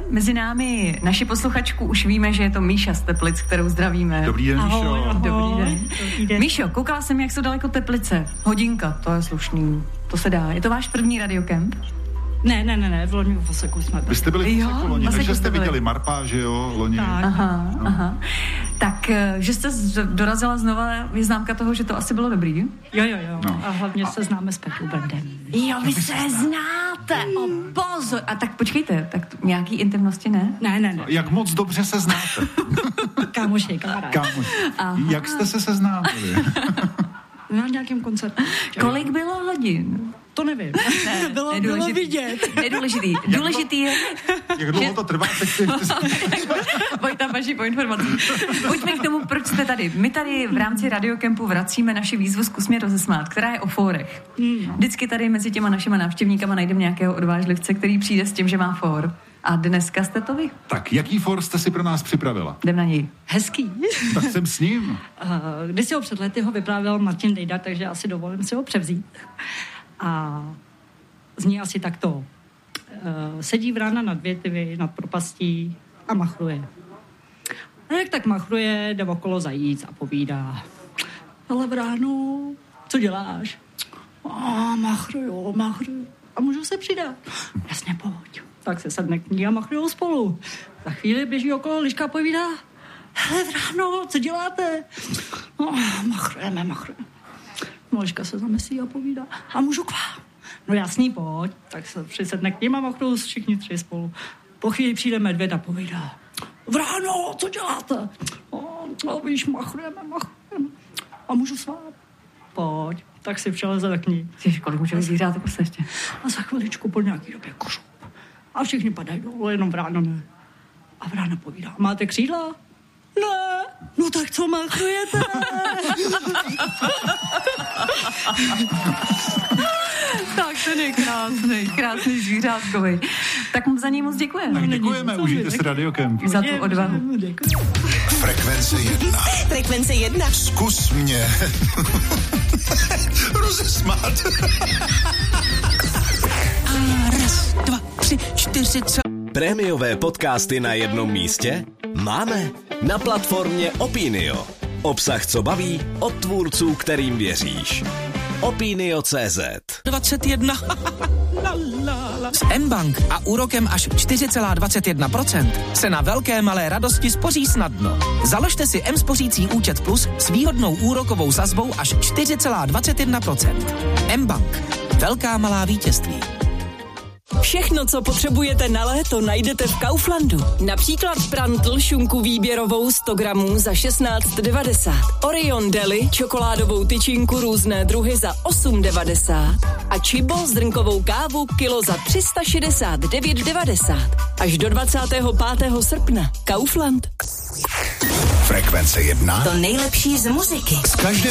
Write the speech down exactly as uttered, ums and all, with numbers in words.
mezi námi naši posluchačku už víme, že je to Míša z Teplic, kterou zdravíme. Dobrý den, Míšo. Ahoj, ahoj. Dobrý den. Dobrý den. Míšo, koukala jsem, jak jsou daleko Teplice. Hodinka, to je slušný. To se dá. Je to váš první radiokemp? Ne, ne, ne, ne, v loni v Oseku jsme byli. Vy jste byli v Oseku loni, Oseku takže jste byli. viděli Marpa, že jo, loni. Tak. Aha, no. aha. Tak, že jste z- dorazila znova, je známka toho, že to asi bylo dobrý? Jo, jo, jo. No. A hlavně se známe s Petrou Bendem. Jo, vy se znáte, o pozor. A tak počkejte, tak t- nějaký intimnosti ne? Ne, ne, ne. Jak moc dobře se znáte? Kámoši, kamarád. Kámoš. Aha. Jak jste se seznámili? Na nějakém koncertu. Kolik bylo hodin? To nevím. Ne, bylo, nedůležitý. bylo vidět. Nedůležitý. Důležitý je... Jak dlouho to trvá? Teď si... Vojta Baši po informaci. Pojďme k tomu, proč jste tady. My tady v rámci Radiokempu vracíme naši výzvu Zkus mě rozesmát, která je o fórech. Vždycky tady mezi těma našima návštěvníkama najdeme nějakého odvážlivce, který přijde s tím, že má fór. A dneska jste to vy. Tak, jaký for jste si pro nás připravila? Jdem na něj. Hezký. Tak jsem s ním. Uh, Když si ho před lety ho vyprávěl Martin Dejda, takže asi dovolím si ho převzít. A zní asi takto. Uh, sedí vrána nad větivy, nad propastí a machruje. A jak tak machruje, jde okolo zajíc a povídá. Ale vráno, co děláš? A machruju, machruju. A můžu se přidat? Jasně, pojď. Tak se sedne k ní a machrujou spolu. Za chvíli běží okolo liška a povídá. Hele, vráno, co děláte? No, machrujeme, machrujeme. No, liška se zamyslí a povídá. A můžu k vám? No jasný, pojď. Tak se přisedne k ním a machrujou všichni tři spolu. Po chvíli přijde medvěd a povídá. Vráno, co děláte? O, no, víš, machrujeme, machrujeme. A můžu s vámi? Pojď. Tak si přeleze k ní. Ježiš, kolik může být zvířátek prostě ještě. A za chviličku po nějaký době košup. A všichni padají dolů, jenom vráno ne. A vrána povídá, máte křídla? Ne. No tak co machrujete? Tak ten je krásný, krásný zvířátkový. Tak mu za něj moc děkujeme. Tak děkujeme, co užijte vy, si tak- Radiokemp. Za tu odvahu. Děkuji. Frekvence jedna. Frekvence jedna. Zkus mě rozesmát. A raz, dva, tři, čtyři, co? Prémiové podcasty na jednom místě? Máme na platformě Opinio. Obsah, co baví, od tvůrců, kterým věříš. Opinio tečka cé zet. dvacet jedna. La, la, la. S mBank a úrokem až čtyři celá dvacet jedna procenta se na velké malé radosti spoří snadno. Založte si mSpořící účet Plus s výhodnou úrokovou sazbou až čtyři celá dvacet jedna procenta. mBank. Velká malá vítězství. Všechno, co potřebujete na léto, najdete v Kauflandu. Například prantl šunku výběrovou sto gramů za šestnáct devadesát. Orion Deli čokoládovou tyčinku různé druhy za osm devadesát. A Chibo zrnkovou kávu kilo za tři sta šedesát devět devadesát. Až do dvacátého pátého srpna. Kaufland. Frekvence jedna. To nejlepší z muziky. Z každé